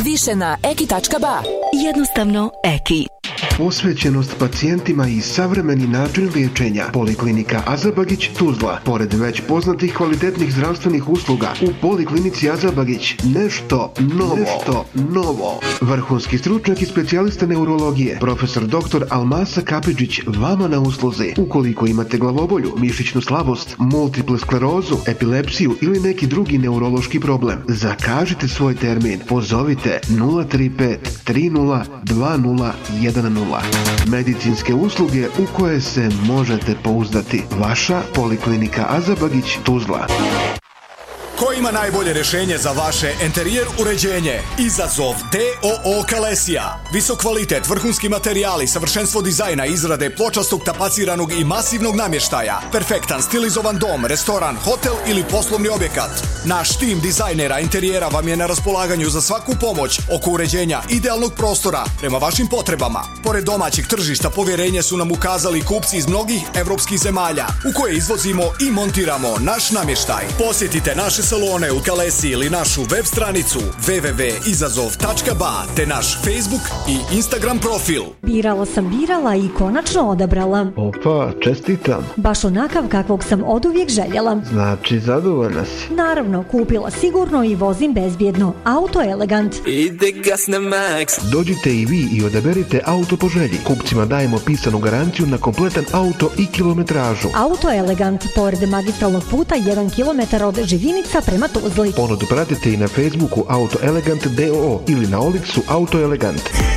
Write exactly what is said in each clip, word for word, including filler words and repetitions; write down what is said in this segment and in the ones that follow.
Više na eki tačka ba. Jednostavno Eki. Posvećenost pacijentima i savremeni način liječenja. Poliklinika Azabagić Tuzla. Pored već poznatih kvalitetnih zdravstvenih usluga, u Poliklinici Azabagić nešto novo. Nešto novo. Vrhunski stručnjak i specijalista neurologije, profesor doktor Almasa Kapidžić, vama na usluzi. Ukoliko imate glavobolju, mišićnu slabost, multiplu sklerozu, epilepsiju ili neki drugi neurološki problem, zakažite svoj termin. Pozovite nula tri pet tri nula dva nula jedan nula. Medicinske usluge u koje se možete pouzdati. Vaša Poliklinika Azabagić Tuzla. Ko ima najbolje rješenje za vaše enterijer uređenje? Izazov D O O Kalesija. Visok kvalitet, vrhunski materijali, savršenstvo dizajna, izrade pločastog, tapaciranog i masivnog namještaja. Perfektan stilizovan dom, restoran, hotel ili poslovni objekat. Naš tim dizajnera interijera vam je na raspolaganju za svaku pomoć oko uređenja idealnog prostora prema vašim potrebama. Pored domaćeg tržišta povjerenje su nam ukazali kupci iz mnogih evropskih zemalja u koje izvozimo i montiramo naš namještaj. Posjetite naše salone u Kalesiji ili našu web stranicu w w w tačka izazov tačka ba te naš Facebook i Instagram profil. Birala sam birala i konačno odabrala. Opa, čestitam. Baš onakav kakvog sam oduvijek željela. Znači, zadovoljna si. Naravno, kupila sigurno i vozim bezbjedno. Auto Elegant. Ide gas na max. Dođite i vi i odaberite auto po želji. Kupcima dajemo pisanu garanciju na kompletan auto i kilometražu. Auto Elegant, pored magistralnog puta jedan kilometar od Živinica prema Tuzli. Ponudu pratite i na Facebooku Auto Elegant D O O ili na Oliksu Auto Elegant.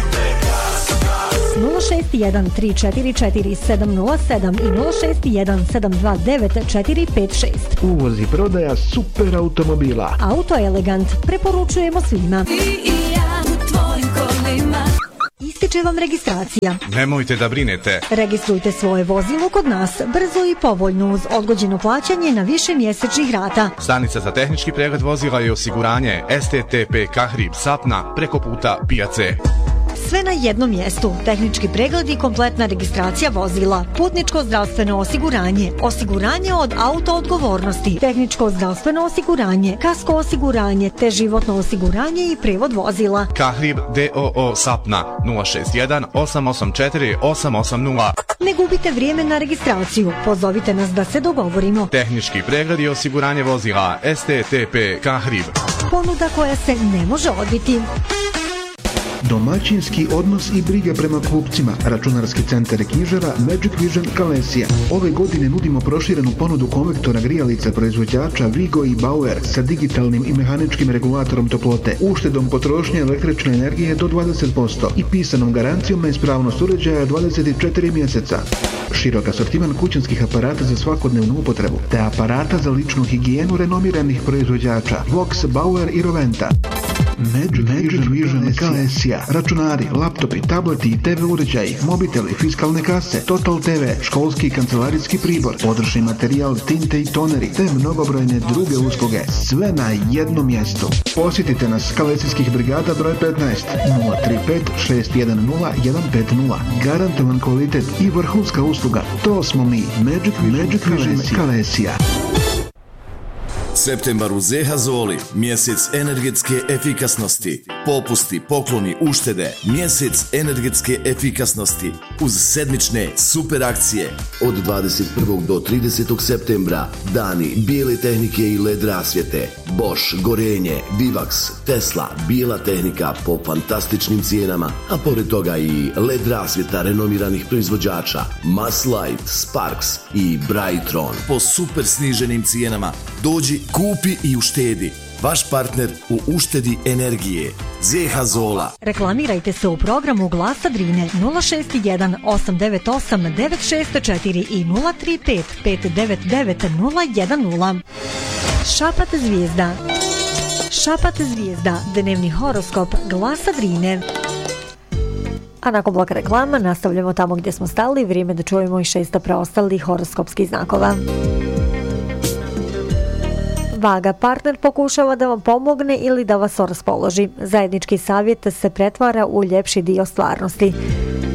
nula šest jedan tri četiri četiri sedam nula sedam i nula šest jedan sedam dva devet četiri pet šest. Uvoz i prodaja super automobila. Auto Elegant, preporučujemo svima. I ja u tvojim kolima. Ističe vam registracija. Nemojte da brinete. Registrujte svoje vozilo kod nas brzo i povoljno uz odgođeno plaćanje na više mjesečnih rata. Stanica za tehnički pregled vozila i osiguranje S T T P Kahrib Sapna preko puta pijace. Sve na jednom mjestu. Tehnički pregled i kompletna registracija vozila. Putničko zdravstveno osiguranje. Osiguranje od auto odgovornosti. Tehničko zdravstveno osiguranje. Kasko osiguranje. Te životno osiguranje i prevod vozila. Kahrib D O O Sapna nula šest jedan osam osam četiri osam osam nula. Ne gubite vrijeme na registraciju. Pozovite nas da se dogovorimo. Tehnički pregled i osiguranje vozila S T T P Kahrib. Ponuda koja se ne može odbiti. Domaćinski odnos i briga prema kupcima. Računarski centar knjižara Magic Vision Kalesija. Ove godine nudimo proširenu ponudu konvektora grijalica proizvođača Vigo i Bauer sa digitalnim i mehaničkim regulatorom toplote, uštedom potrošnje električne energije do dvadeset posto i pisanom garancijom na ispravnost uređaja dvadeset četiri mjeseca. Širok asortiman kućanskih aparata za svakodnevnu upotrebu, te aparata za ličnu higijenu renomiranih proizvođača Vox, Bauer i Roventa. Magic, Magic Vision Kalesija. Računari, laptopi, tableti i T V uređaji, mobiteli, fiskalne kase, Total T V, školski i kancelarijski pribor, podršni materijal, tinte i toneri, te mnogobrojne druge usluge. Sve na jednom mjestu. Posjetite nas Kalesijskih brigada broj petnaest nula tri pet šest jedan nula jedan pet nula. Garantovan kvalitet i vrhunska usluga. To smo mi. Magic, Magic Vision Kalesija. Septembar u Zeha Zoli, mjesec energetske efikasnosti. Popusti, pokloni, uštede, mjesec energetske efikasnosti. Uz sedmične super akcije. Od dvadeset prvog do tridesetog septembra, dani bijele tehnike i L E D rasvjete. Bosch, Gorenje, Vivax, Tesla, bijela tehnika po fantastičnim cijenama, a pored toga i L E D rasvjeta renomiranih proizvođača Maslight, Sparks i Brightron po super sniženim cijenama. Dođi, kupi i uštedi. Vaš partner u uštedi energije. Zeha Zola. Reklamirajte se u programu Glasa Drine nula šest jedan osam devet osam devet šest četiri i nula tri pet pet devet devet nula jedan nula. Šapat zvijezda. Šapat zvijezda, dnevni horoskop Glasa Drine. A nakon bloka reklama nastavljamo tamo gdje smo stali. Vrijeme da čujemo i šesta preostalih horoskopskih znakova. Vaga, partner pokušava da vam pomogne ili da vas raspoloži. Zajednički savjet se pretvara u ljepši dio stvarnosti.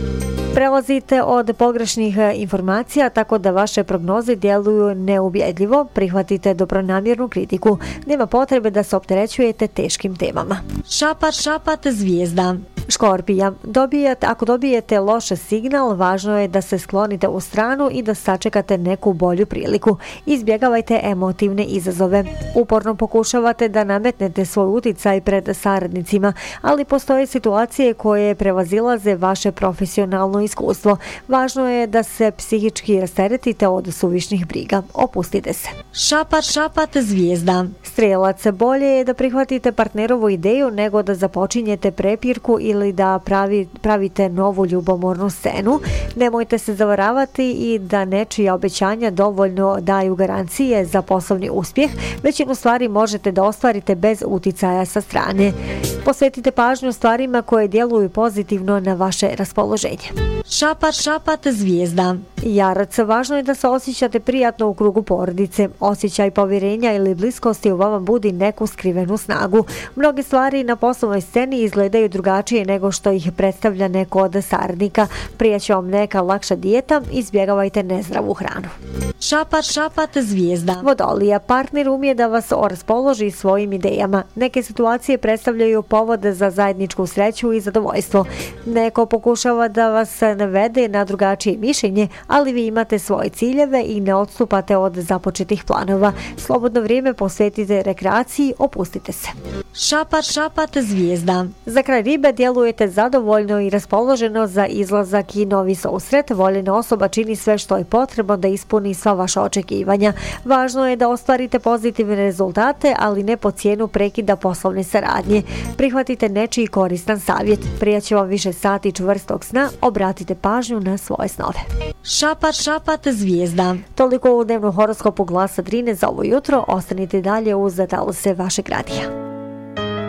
Prelazite od pogrešnih informacija tako da vaše prognoze djeluju neubjedljivo, prihvatite dobronamjernu kritiku. Nema potrebe da se opterećujete teškim temama. Šapat, šapat, zvijezda. Škorpija, dobijete, ako dobijete loš signal, važno je da se sklonite u stranu i da sačekate neku bolju priliku. Izbjegavajte emotivne izazove. Uporno pokušavate da nametnete svoj uticaj pred saradnicima, ali postoje situacije koje prevazilaze vaše profesionalno iskustvo. Važno je da se psihički rasteretite od suvišnih briga. Opustite se. Šapat, šapat, zvijezda. Strijelac, bolje je da prihvatite partnerovu ideju nego da započinjete prepirku ili da pravi, pravite novu ljubomornu scenu. Nemojte se zavaravati i da nečija obećanja dovoljno daju garancije za poslovni uspjeh. Većinu stvari možete da ostvarite bez uticaja sa strane. Posvetite pažnju stvarima koje djeluju pozitivno na vaše raspoloženje. Šapat, šapat, zvijezda. Jarac, važno je da se osjećate prijatno u krugu porodice. Osjećaj povjerenja ili bliskosti u vama budi neku skrivenu snagu. Mnoge stvari na poslovnoj sceni izgledaju drugačije nego što ih predstavlja neko od saradnika. Prije će vam neka lakša dijeta, izbjegavajte nezdravu hranu. Šapat, šapat, zvijezda. Vodolija, partner umije da vas raspoloži svojim idejama. Neke situacije predstavljaju povod za zajedničku sreću i zadovoljstvo. Neko pokušava da vas navede na drugačije mišljenje, ali vi imate svoje ciljeve i ne odstupate od započetih planova. Slobodno vrijeme posvetite rekreaciji, opustite se. Šapat, šapat, zvijezda. Za kraj ribe djelujete zadovoljno i raspoloženo za izlazak i novi susret. Voljena osoba čini sve što je potrebno da ispuni sva vaša očekivanja. Važno je da ostvarite pozitivne rezultate, ali ne po cijenu prekida poslovne saradnje. Prihvatite nečiji koristan savjet. Prije će vam više sati čvrstog sna, obratite pažnju na svoje snove. Šapat, šapat, zvijezda. Toliko u dnevnom horoskopu Glasa Drine za ovo jutro. Ostanite dalje uz talase vašeg radija.